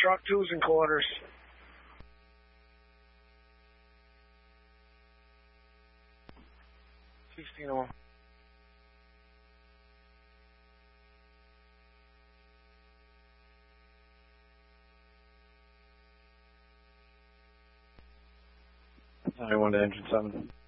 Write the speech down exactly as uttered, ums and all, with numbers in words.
truck twos and quarters. sixteen oh. I went to engine seven.